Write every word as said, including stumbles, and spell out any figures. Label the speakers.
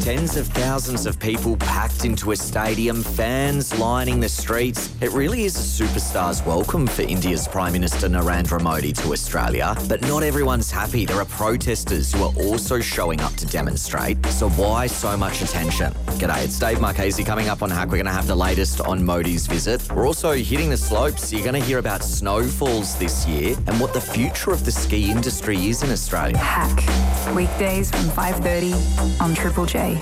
Speaker 1: Tens of thousands of people packed into a stadium, fans lining the streets. It really is a superstar's welcome for India's Prime Minister Narendra Modi to Australia. But not everyone's happy. There are protesters who are also showing up to demonstrate. So why so much attention? G'day, it's Dave Marchese. Coming up on Hack, we're going to have the latest on Modi's visit. We're also hitting the slopes. You're going to hear about snowfalls this year and what the future of the ski industry is in Australia.
Speaker 2: Hack. Weekdays from five thirty on Triple J.